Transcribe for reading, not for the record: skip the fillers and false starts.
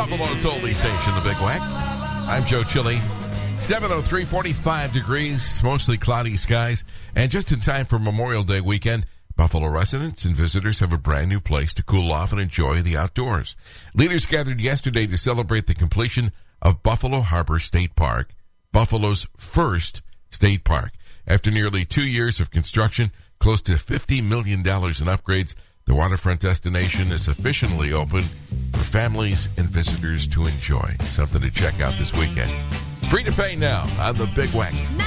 Buffalo's oldie station, the Big Wack. I'm Joe Chili. 7:03, 45 degrees, mostly cloudy skies, and just in time for Memorial Day weekend, Buffalo residents and visitors have a brand new place to cool off and enjoy the outdoors. Leaders gathered yesterday to celebrate the completion of Buffalo Harbor State Park, Buffalo's first state park. After nearly 2 years of construction, close to $50 million in upgrades, the waterfront destination is officially open for families and visitors to enjoy. Something to check out this weekend. Free to pay now on the Big Wack.